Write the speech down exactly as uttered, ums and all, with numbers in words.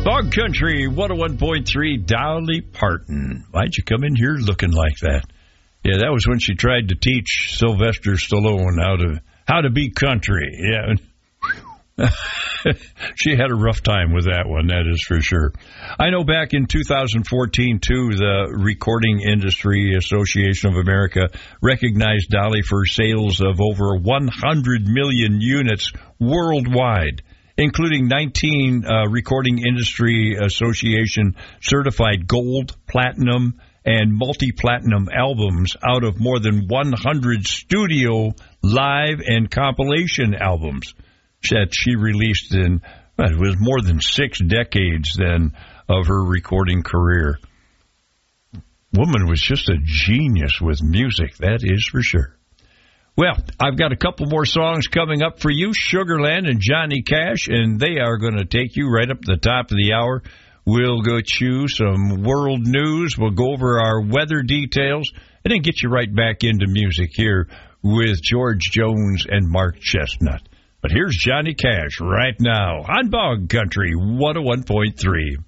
Bog Country, one oh one point three, Dolly Parton. Why'd you come in here looking like that? Yeah, that was when she tried to teach Sylvester Stallone how to how to be country. Yeah. She had a rough time with that one, that is for sure. I know back in two thousand fourteen, too, the Recording Industry Association of America recognized Dolly for sales of over one hundred million units worldwide, including nineteen uh, Recording Industry Association certified gold, platinum, and multi-platinum albums out of more than one hundred studio, live, and compilation albums that she released in, well, it was more than six decades then of her recording career. Woman was just a genius with music, that is for sure. Well, I've got a couple more songs coming up for you, Sugarland and Johnny Cash, and they are going to take you right up to the top of the hour. We'll go chew some world news. We'll go over our weather details, and then get you right back into music here with George Jones and Mark Chestnut. But here's Johnny Cash right now on Bog Country one oh one point three.